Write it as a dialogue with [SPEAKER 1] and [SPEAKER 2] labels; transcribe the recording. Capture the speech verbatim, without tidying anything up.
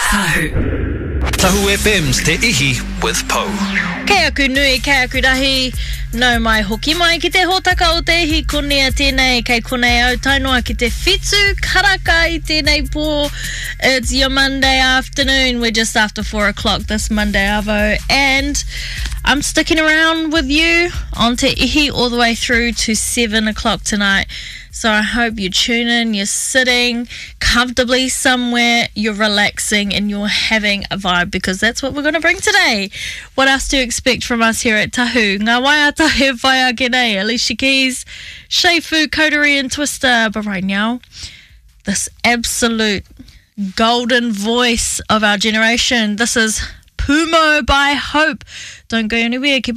[SPEAKER 1] Tahu. Tahu F M's Te Ihi with Po.
[SPEAKER 2] Kei aku nui, kei aku rahi, no mai hoki mai ki te hōtaka o te ihi konea tēnei, kei konei au tainoa ki te whitu karaka i tēnei pō. It's your Monday afternoon, we're just after four o'clock this Monday, Avo, and I'm sticking around with you on Te Ihi all the way through to seven o'clock tonight. So I hope you tune in, you're sitting comfortably somewhere, you're relaxing and you're having a vibe, because that's what we're going to bring today. What else to expect from us here at Tahu? Ngā waiata he whaia ke nei, Alicia Keys, Shea Fu, Coterie and Twister. But right now, this absolute golden voice of our generation, this is Pumo by Hope. Don't go anywhere, keep